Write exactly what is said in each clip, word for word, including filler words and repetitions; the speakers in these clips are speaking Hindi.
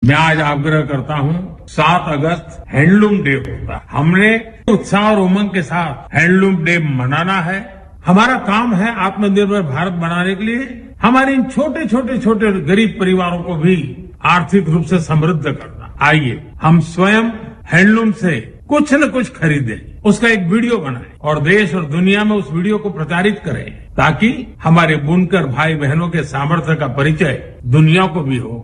मैं आज आग्रह करता हूं, सात अगस्त हैंडलूम डे होता है। हमने उत्साह और उमंग के साथ हैंडलूम डे मनाना है। हमारा काम है आत्मनिर्भर भारत बनाने के लिए हमारे इन छोटे छोटे छोटे गरीब परिवारों को भी आर्थिक रूप से समृद्ध करना। आइए हम स्वयं हैंडलूम से कुछ न कुछ खरीदें, उसका एक वीडियो बनाएं और देश और दुनिया में उस वीडियो को प्रचारित करें, ताकि हमारे बुनकर भाई बहनों के सामर्थ्य का परिचय दुनिया को भी हो।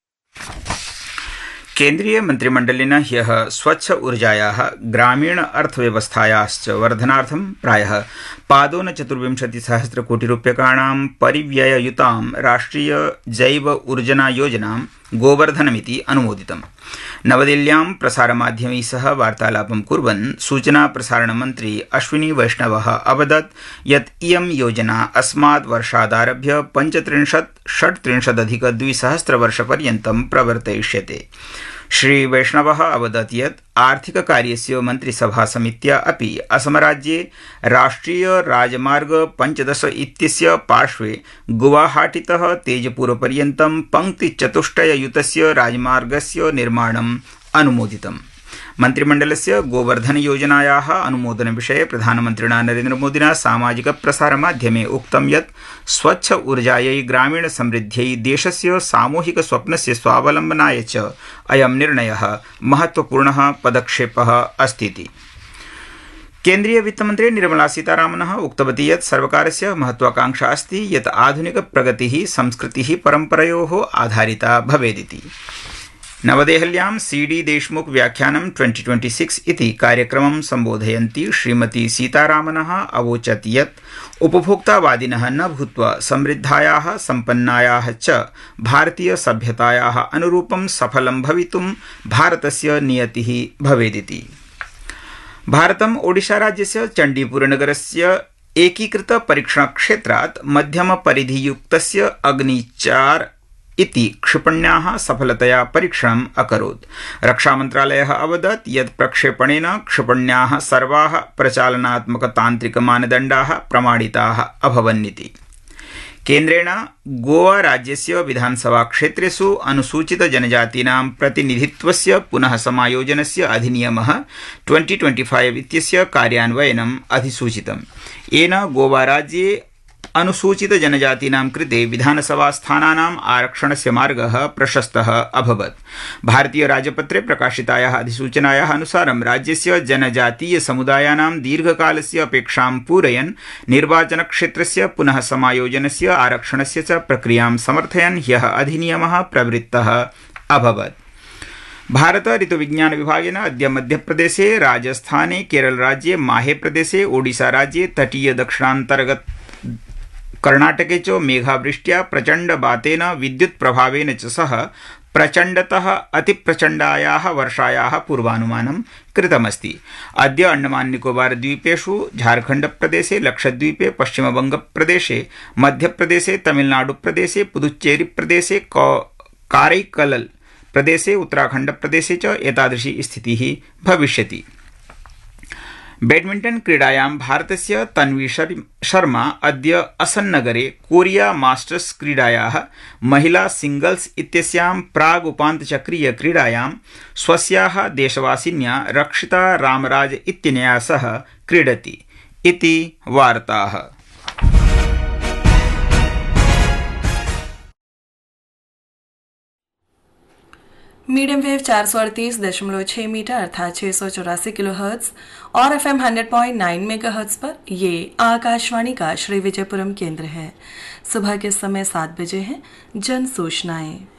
केन्द्रीय मंत्रिमंडलेन ह्यः स्वच्छ ऊर्जायाः ग्रामीण अर्थव्यवस्थायाश्च वर्धनार्थं प्रायः पादोन चतुर्विंशति सहस्र कोटि रूप्यकाणां परिव्यययुतां राष्ट्रिय जैव ऊर्जना योजनां गोवर्धनमिति अनुमोदितम्। नवदिल्ल्यां प्रसारमाध्यमैः सह वार्तालापं कुर्वन् सूचना प्रसारण मन्त्री अश्विनी वैष्णवः अवदत् यत् इयं योजना अस्मात् वर्षादारभ्य पञ्चत्रिंशत् षट्त्रिंशदधिक द्विसहस्रवर्षपर्यन्तं प्रवर्तयिष्यते। श्री वैष्णवः अवदत् यत् आर्थिककार्यस्य मन्त्रिसभासमित्या अपि असमराज्ये राष्ट्रिय राजमार्ग पञ्चदश इत्यस्य पार्श्वे गुवाहाटीतः तेजपुरपर्यन्तं पङ्क्तिचतुष्टययुतस्य राजमार्गस्य निर्माणम् अनुमोदितम्। मन्त्रिमण्डलस्य गोवर्धन योजनायाः अनुमोदनविषये प्रधानमन्त्रिणा नरेन्द्रमोदिना सामाजिक प्रसारमाध्यमे उक्तं यत् स्वच्छ ऊर्जायै ग्रामीण समृद्ध्यै देशस्य सामूहिक स्वप्नस्य स्वावलम्बनाय च अयं निर्णयः महत्वपूर्णः पदक्षेपः अस्तीति। केन्द्रीय वित्तमन्त्री निर्मला सीतारामनः उक्तवती यत् सर्वकारस्य महत्वाकांक्षा अस्ति यत् आधुनिक प्रगतिः संस्कृतिः परम्परयोः आधारिता भवेदिति। नवदेहल्यां सीडी देशमुख व्याख्यानं ट्वेंटी ट्वेंटी सिक्स इति कार्यक्रमं सम्बोधयन्ती श्रीमती सीतारामनः अवोचत् यत् उपभोक्तावादिनः न भूत्वा समृद्धायाः सम्पन्नायाः च भारतीय सभ्यतायाः अनुरूपं सफलं भवितुं भारतस्य नियतिः भवेदिति। भारतम् ओडिशाराज्यस्य चण्डीपुरनगरस्य एकीकृत परीक्षणक्षेत्रात् मध्यमपरिधियुक्तस्य अग्निचार इति क्षिपण्याः सफलतया परीक्षणम् अकरोत्। रक्षामन्त्रालयः अवदत् यत् प्रक्षेपणेन क्षिपण्याः सर्वाः प्रचालनात्मकतान्त्रिकमानदण्डाः प्रमाणिताः अभवन्निति। केन्द्रेण गोवा राज्यस्य विधानसभाक्षेत्रेषु अनुसूचितजनजातीनां प्रतिनिधित्वस्य पुनः समायोजनस्य अधिनियमः ट्वेंटी ट्वेंटी फाइव इत्यस्य कार्यान्वयनम् अधिसूचितम्। येन गोवा राज्ये अनुसूचित जनजातीनां कृते विधानसभा स्थानानाम् आरक्षणस्य मार्गः प्रशस्तः अभवत्। भारतीय राजपत्रे प्रकाशितायाः अधिसूचनायाः अनुसारं राज्यस्य जनजातीय समुदायानां दीर्घकालस्य अपेक्षां पूरयन् निर्वाचनक्षेत्रस्य पुनः समायोजनस्य आरक्षणस्य च प्रक्रियां समर्थयन् ह्यः अधिनियमः प्रवृत्तः अभवत्। भारत ऋतुविज्ञान विभागेन अद्य मध्यप्रदेशे, राजस्थाने, केरलराज्ये, माहे प्रदेशे, ओडिशा राज्ये, तटीय दक्षिणान्तर्गत कर्णाटके च मेघावृष्ट्या प्रचण्डवातेन विद्युत् प्रभावेन च सह प्रचण्डतः अतिप्रचण्डायाः वर्षायाः पूर्वानुमानं कृतमस्ति। अद्य अंडमान निकोबार द्वीपेषु, झारखण्डप्रदेशे, लक्षद्वीपे, पश्चिमबंगप्रदेशे, मध्यप्रदेशे, तमिलनाडुप्रदेशे, पुदुच्चेरीप्रदेशे, काరైकलल् प्रदेशे, उत्तराखण्डप्रदेशे च एतादृशी स्थितिः भविष्यति। बैडमिंटन क्रीडायां भारतस्य तन्वी शर्मा अद्य असन्नगरे कोरिया मास्टर्स क्रीडायाः महिला सिंगल्स इत्यस्यां प्रागुपान्तचक्रीय क्रीडायां स्वस्याः देशवासिन्या रक्षिता रामराज इत्यनया सह क्रीडति इति वार्ताः। मीडियम वेव चार सौ अड़तीस दशमलव छह मीटर अर्थात छह सौ चौरासी किलो हर्ट्ज और F am hundred point nine mega hertz पर ये आकाशवाणी का श्री विजयपुरम केंद्र है। सुबह के समय सात बजे हैं। जन सूचनाएं।